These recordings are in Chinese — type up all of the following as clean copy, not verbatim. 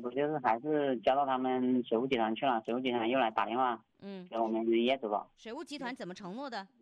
不就是还是交到他们水务集团去了，水务集团又来打电话给我们业主了。 水务集团怎么承诺的？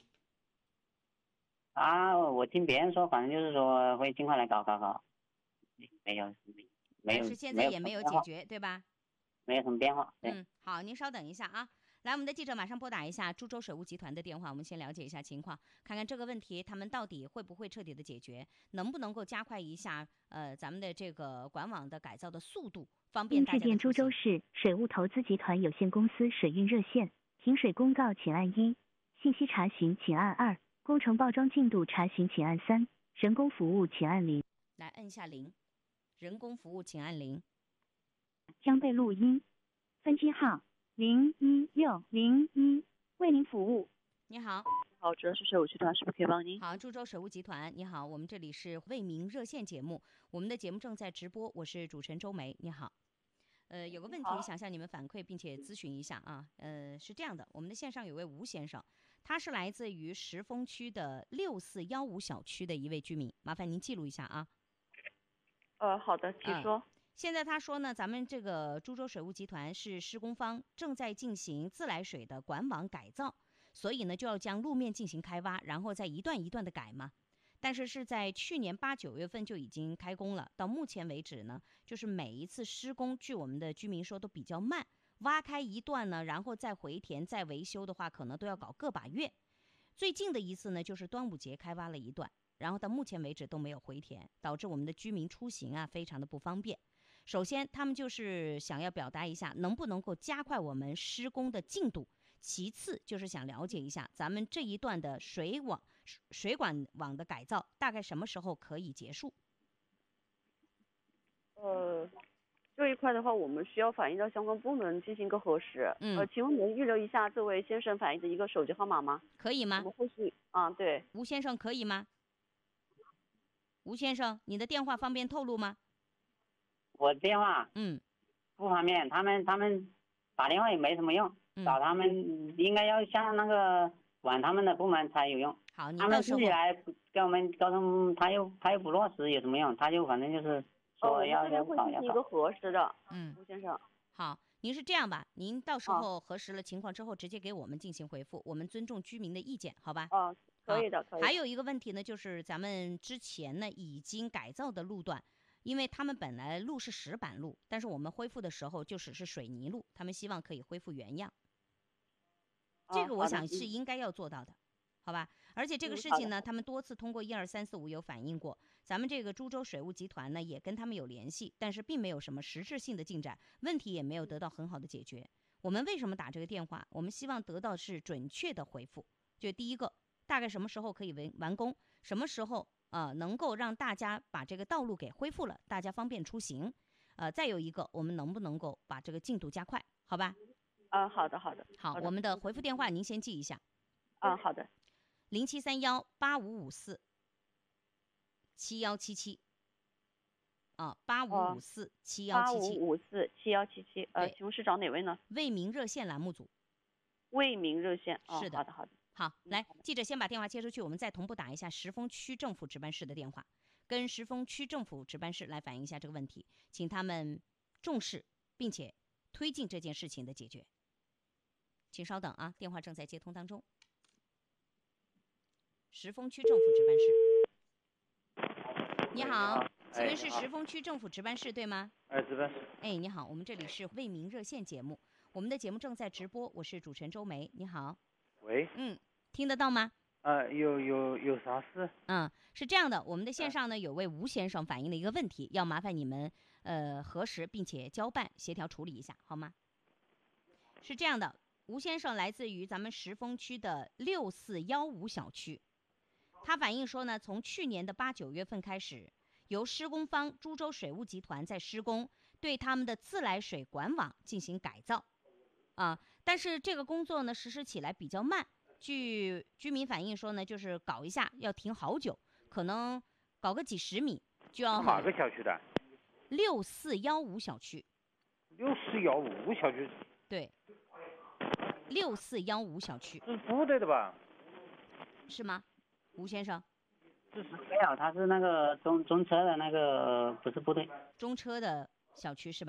我听别人说，反正就是说会尽快来搞，没有但是现在也没有解决，对吧？ 没有什么变化。 好，您稍等一下啊。来，我们的记者马上拨打一下株洲水务集团的电话，我们先了解一下情况，看看这个问题他们到底会不会彻底的解决，能不能够加快一下咱们的这个管网的改造的速度，方便大家的出行。 致电株洲市水务投资集团有限公司水运热线，停水公告请按1，信息查询请按2，工程报装进度查询请按3，人工服务请按0。 来按一下0，人工服务请按0。 将被录音，分机号01601，为您服务。 你好， 好，主要是水务集团，是不是可以帮您？ 好，株洲水务集团，你好，我们这里是为民热线节目，我们的节目正在直播，我是主持人周梅，你好。有个问题想向你们反馈并且咨询一下啊，是这样的，我们的线上有位吴先生，他是来自于石峰区的6415小区的一位居民，麻烦您记录一下啊。 好的，请说。 现在他说呢，咱们这个株洲水务集团是施工方，正在进行自来水的管网改造，所以呢就要将路面进行开挖，然后再一段一段的改嘛。但是在去年8、9月份就已经开工了，到目前为止呢，就是每一次施工，据我们的居民说都比较慢，挖开一段呢，然后再回填再维修的话，可能都要搞个把月。最近的一次呢，就是端午节开挖了一段，然后到目前为止都没有回填，导致我们的居民出行啊非常的不方便。首先他们就是想要表达一下能不能够加快我们施工的进度，其次就是想了解一下咱们这一段的水管网的改造大概什么时候可以结束。 这一块的话我们需要反映到相关部门进行一个核实。请问能预留一下这位先生反映的一个手机号码吗？ 可以吗？ 我们后续对。 吴先生可以吗？吴先生，你的电话方便透露吗？ 我电话不方便，他们打电话也没什么用，找他们应该要向那个管他们的部门才有用。 好， 他们自己来跟我们沟通，他又不落实有什么用？他就反正就是说要这边会进行一个核实的。吴先生， 好，您是这样吧？您到时候核实了情况之后，直接给我们进行回复，我们尊重居民的意见，好吧？ 可以的，可以的。 还有一个问题呢，就是咱们之前呢已经改造的路段。因为他们本来路是石板路，但是我们恢复的时候就只是水泥路，他们希望可以恢复原样。这个我想是应该要做到的，好吧？而且这个事情呢，他们多次通过12345有反映过，咱们这个株洲水务集团呢也跟他们有联系，但是并没有什么实质性的进展，问题也没有得到很好的解决。我们为什么打这个电话？我们希望得到是准确的回复。就第一个，大概什么时候可以完工？什么时候？能够让大家把这个道路给恢复了，大家方便出行。再有一个，我们能不能够把这个进度加快？好吧？ 好的，好的。 好，我们的回复电话您先记一下。 好的。 073185547177。85547177。 85547177。请问是找哪位呢？ 为民热线栏目组。 为民热线。 是的。 好的，好的。 好，来，记者先把电话接出去，我们再同步打一下石峰区政府值班室的电话，跟石峰区政府值班室来反映一下这个问题，请他们重视并且推进这件事情的解决。请稍等啊，电话正在接通当中。石峰区政府值班室，你好，请问是石峰区政府值班室对吗？ 值班室。 你好，我们这里是为民热线节目，我们的节目正在直播，我是主持人周梅，你好。 喂。 听得到吗？ 有啥事？ 是这样的，我们的线上呢有位吴先生反映了一个问题，要麻烦你们核实并且交办协调处理一下，好吗？是这样的，吴先生来自于咱们石峰区的6415小区，他反映说呢，从去年的8、9月份开始，由施工方株洲水务集团在施工，对他们的自来水管网进行改造。但是这个工作呢实施起来比较慢，据居民反映说呢，就是搞一下要停好久，可能搞个几十米就要。 哪个小区的 ？6415小区。 6415小区。 对，6415小区。 是部队的吧？ 是吗，吴先生？ 没有，他是那个中车的那个，不是部队。 中车的小区是吧？